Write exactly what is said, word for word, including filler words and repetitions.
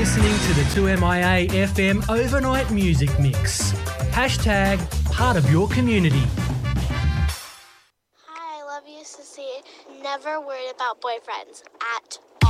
listening to the two M I A F M Overnight Music Mix. Hashtag part of your community. Hi, I love you, Sissy. Never worried about boyfriends. At